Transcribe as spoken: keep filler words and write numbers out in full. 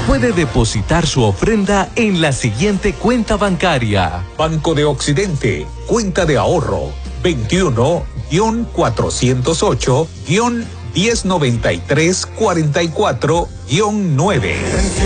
puede depositar su ofrenda en la siguiente cuenta bancaria. Banco de Occidente, cuenta de ahorro veintiuno cuatrocientos ocho diez noventa y tres cuarenta y cuatro nueve.